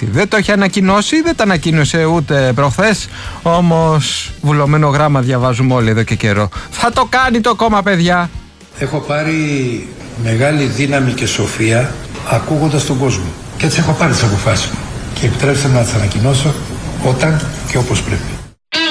κυβέρνηση. Δεν το έχει ανακοινώσει, δεν το ανακοίνωσε ούτε προχθές. Όμως βουλωμένο γράμμα διαβάζουμε όλοι εδώ και καιρό. Θα το κάνει το κόμμα, παιδιά. Έχω πάρει μεγάλη δύναμη και σοφία ακούγοντας τον κόσμο. Και έτσι έχω πάρει τις αποφάσεις μου. Και επιτρέψτε να τις ανακοινώσω όταν και όπως πρέπει.